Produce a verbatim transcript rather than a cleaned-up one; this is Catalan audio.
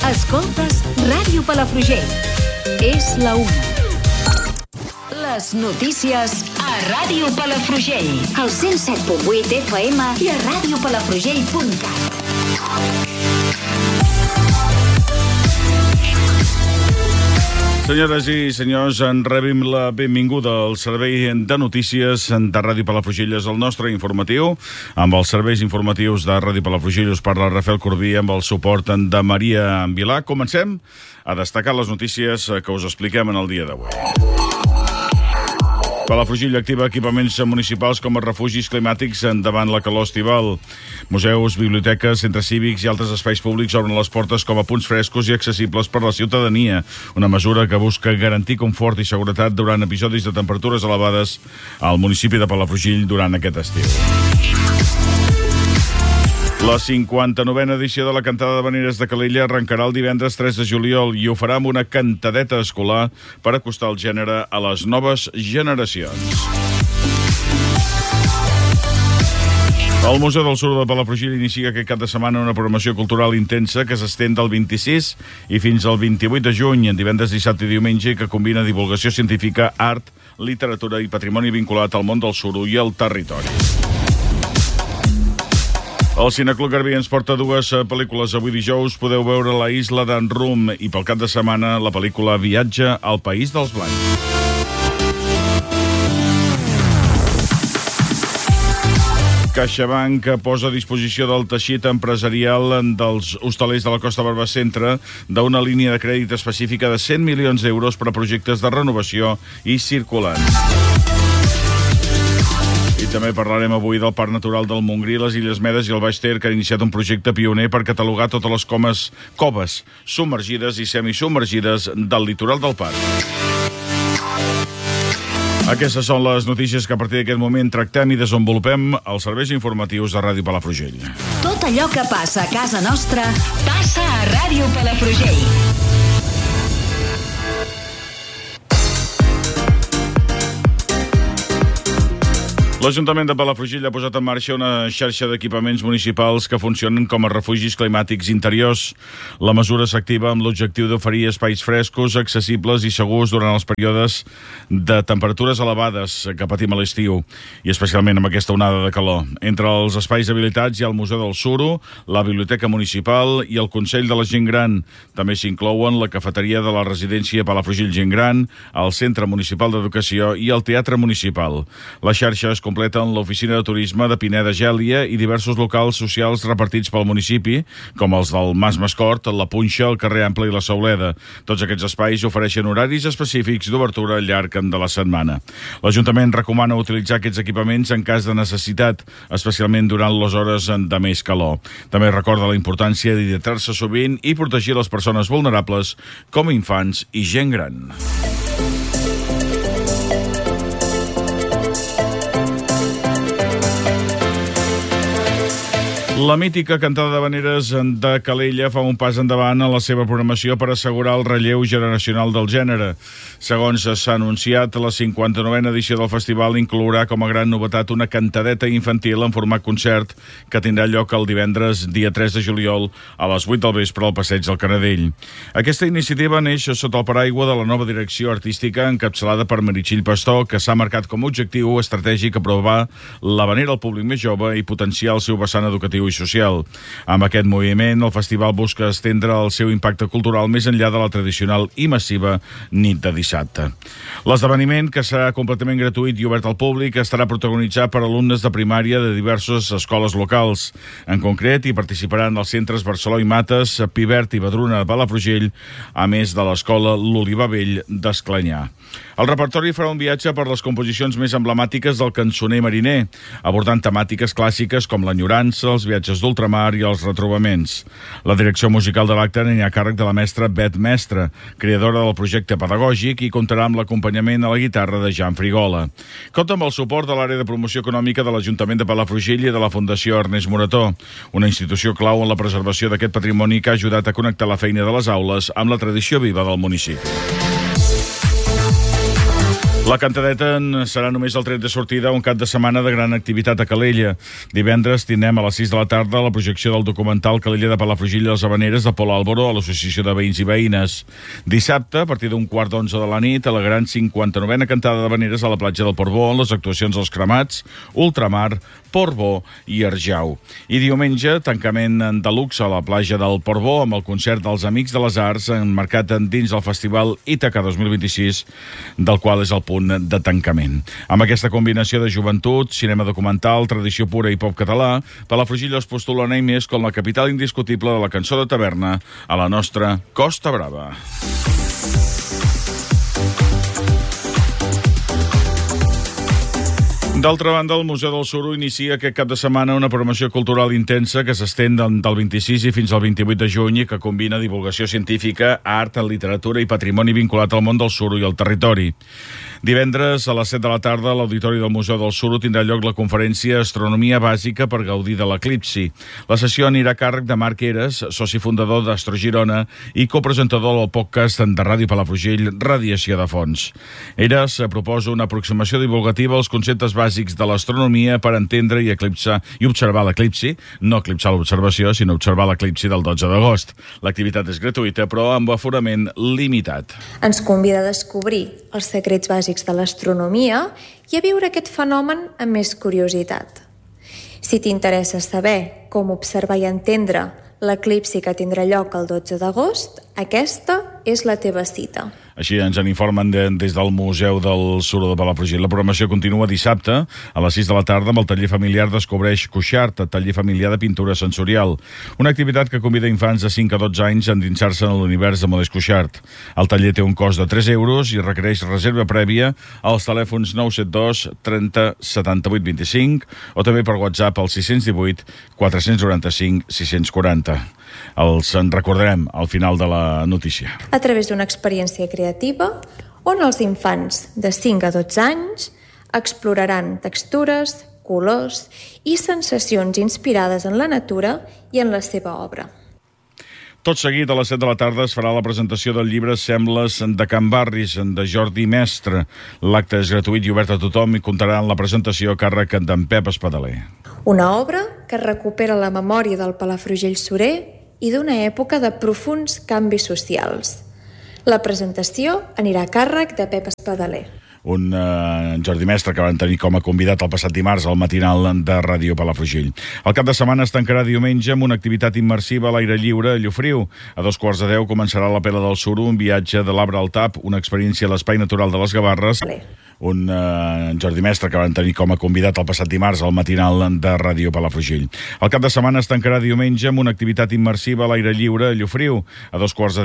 Escoltes Ràdio Palafrugell. És la una. Les notícies a Ràdio Palafrugell. Al cent set punt vuit F M i a ràdio palafrugell punt cat. Senyores i senyors, en rebem la benvinguda al servei de notícies de Ràdio Palafrugell, és el nostre informatiu. Amb els serveis informatius de Ràdio Palafrugell us parla Rafael Corbí amb el suport de Maria Vilà. Comencem a destacar les notícies que us expliquem en el dia d'avui. Palafrugell activa equipaments municipals com a refugis climàtics davant la calor estival. Museus, biblioteques, centres cívics i altres espais públics obren les portes com a punts frescos i accessibles per a la ciutadania. Una mesura que busca garantir confort i seguretat durant episodis de temperatures elevades al municipi de Palafrugell durant aquest estiu. La cinquanta-novena edició de la Cantada d'Havaneres de Calella arrencarà el divendres tres de juliol i ho farà amb una cantadeta escolar per acostar el gènere a les noves generacions. El Museu del Suro de Palafrugell inicia aquest cap de setmana una programació cultural intensa que s'estén del vint-i-sis i fins al vint-i-vuit de juny, en divendres, dissabte i diumenge, que combina divulgació científica, art, literatura i patrimoni vinculat al món del suro i al territori. El Cineclub Garbí ens porta dues pel·lícules. Avui dijous podeu veure La Isla d'en Rum i pel cap de setmana la pel·lícula Viatge al País dels Blancs. CaixaBank posa a disposició del teixit empresarial dels hostalers de la Costa Barba-Centre d'una línia de crèdit específica de cent milions d'euros per a projectes de renovació i circulants. I també parlarem avui del Parc Natural del Montgrí, les Illes Medes i el Baix Ter, que ha iniciat un projecte pioner per catalogar totes les comes, coves submergides i semisubmergides del litoral del parc. Aquestes són les notícies que a partir d'aquest moment tractem i desenvolupem als serveis informatius de Ràdio Palafrugell. Tot allò que passa a casa nostra passa a Ràdio Palafrugell. L'Ajuntament de Palafrugell ha posat en marxa una xarxa d'equipaments municipals que funcionen com a refugis climàtics interiors. La mesura s'activa amb l'objectiu d'oferir espais frescos, accessibles i segurs durant els períodes de temperatures elevades que patim a l'estiu, i especialment amb aquesta onada de calor. Entre els espais habilitats hi ha el Museu del Suro, la Biblioteca Municipal i el Consell de la Gent Gran. També s'inclouen la cafeteria de la residència Palafrugell Gent Gran, el Centre Municipal d'Educació i el Teatre Municipal. La xarxa es completen l'oficina de turisme de Pineda Gèlia i diversos locals socials repartits pel municipi, com els del Mas Mascort, la Punxa, el carrer Ample i la Sauleda. Tots aquests espais ofereixen horaris específics d'obertura al llarg de la setmana. L'Ajuntament recomana utilitzar aquests equipaments en cas de necessitat, especialment durant les hores de més calor. També recorda la importància d'hidratar-se sovint i protegir les persones vulnerables, com infants i gent gran. La mítica Cantada d'Havaneres de Calella fa un pas endavant en la seva programació per assegurar el relleu generacional del gènere. Segons s'ha anunciat, la cinquanta-novena edició del festival inclourà com a gran novetat una cantadeta infantil en format concert que tindrà lloc el divendres, dia tres de juliol, a les vuit del vespre al Passeig del Canadell. Aquesta iniciativa neix sota el paraigua de la nova direcció artística encapçalada per Meritxell Pastor, que s'ha marcat com a objectiu estratègic aprovar l'havanera al públic més jove i potenciar el seu vessant educatiu i social. Amb aquest moviment, el festival busca estendre el seu impacte cultural més enllà de la tradicional i massiva nit de dissabte. L'esdeveniment, que serà completament gratuït i obert al públic, estarà protagonitzat per alumnes de primària de diverses escoles locals. En concret, hi participaran els centres Barceló i Mates, Pivert i Badruna de Palafrugell, a més de l'escola l'Olivar Vell d'Esclanyà. El repertori farà un viatge per les composicions més emblemàtiques del cançoner mariner, abordant temàtiques clàssiques com l'enyorança, els viatges d'ultramar i els retrobaments. La direcció musical de l'acte n'hi ha càrrec de la mestra Bet Mestre, creadora del projecte pedagògic, i comptarà amb l'acompanyament a la guitarra de Jan Frigola. Compta amb el suport de l'àrea de promoció econòmica de l'Ajuntament de Palafrugell i de la Fundació Ernest Morató, una institució clau en la preservació d'aquest patrimoni que ha ajudat a connectar la feina de les aules amb la tradició viva del municipi. La cantadeta serà només el tret de sortida un cap de setmana de gran activitat a Calella. Divendres tindrem a les sis de la tarda la projecció del documental Calella de Palafrugell i les Havaneres de Pol Álvaro a l'Associació de Veïns i Veïnes. Dissabte, a partir d'un quart d'onze de la nit, a la gran cinquanta-novena cantada d'Havaneres a la platja del Portbó, amb les actuacions als Cremats, Ultramar, Portbó i Arjau. I diumenge, tancament de luxe a la platja del Portbó amb el concert dels Amics de les Arts emmarcat dins el Festival Ítaca dos mil vint-i-sis, del qual és el punt de tancament. Amb aquesta combinació de joventut, cinema documental, tradició pura i pop català, Palafrugell es postula un any més com la capital indiscutible de la cançó de taverna a la nostra Costa Brava. D'altra banda, el Museu del Suro inicia aquest cap de setmana una programació cultural intensa que s'estén del vint-i-sis i fins al vint-i-vuit de juny i que combina divulgació científica, art, literatura i patrimoni vinculat al món del suro i al territori. Divendres, a les set de la tarda, a l'Auditori del Museu del Suro tindrà lloc la conferència Astronomia Bàsica per gaudir de l'eclipsi. La sessió anirà a càrrec de Marc Eres, soci fundador d'Astro Girona i copresentador del podcast de Ràdio Palafrugell, Radiació de Fons. Eres proposa una aproximació divulgativa als conceptes bàsics de l'astronomia per entendre i eclipsar i observar l'eclipsi, no eclipsar l'observació, sinó observar l'eclipsi del dotze d'agost. L'activitat és gratuïta, però amb aforament limitat. Ens convida a descobrir els secrets bàsics de l'astronomia i a viure aquest fenomen amb més curiositat. Si t'interessa saber com observar i entendre l'eclipsi que tindrà lloc el dotze d'agost, aquesta és la teva cita. Així ens en informen de, des del Museu del Suro de Palafrugell. La programació continua dissabte a les sis de la tarda amb el taller familiar Descobreix Cuixart, el taller familiar de pintura sensorial. Una activitat que convida infants de cinc a dotze anys a endinsar-se en l'univers de Modest Cuixart. El taller té un cost de tres euros i requereix reserva prèvia als telèfons nou set dos trenta setanta-vuit vint-i-cinc o també per WhatsApp al sis cents divuit quatre cents noranta-cinc sis cents quaranta. Els en recordarem al final de la notícia. A través d'una experiència creativa on els infants de cinc a dotze anys exploraran textures, colors i sensacions inspirades en la natura i en la seva obra. Tot seguit, a les set de la tarda, es farà la presentació del llibre Sembles de Can Barris, de Jordi Mestre. L'acte és gratuït i obert a tothom i comptarà en la presentació a càrrec d'en Pep Espadaler. Una obra que recupera la memòria del Palafrugell surer i d'una època de profunds canvis socials. La presentació anirà a càrrec de Pep Espadaler. Un uh, Jordi Mestre que van tenir com a convidat el passat dimarts al matinal de Ràdio Palafrugell. El cap de setmana es tancarà diumenge amb una activitat immersiva a l'aire lliure a Llofriu. A dos quarts de deu començarà la Pela del Suro, un viatge de l'arbre al tap, una experiència a l'espai natural de les Gavarres. Un uh, Jordi Mestre que van tenir com a convidat el passat dimarts al matinal de Ràdio Palafrugell. El cap de setmana es tancarà diumenge amb una activitat immersiva a l'aire lliure a Llofriu. A dos quarts de